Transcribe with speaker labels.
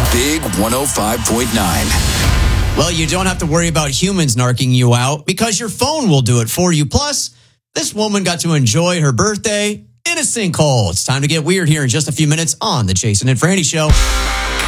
Speaker 1: Big 105.9.
Speaker 2: Well, you don't have to worry about humans narking you out because your phone will do it for you. Plus, this woman got to enjoy her birthday in a sinkhole. It's time to get weird here in just a few minutes on the Jason and Franny Show.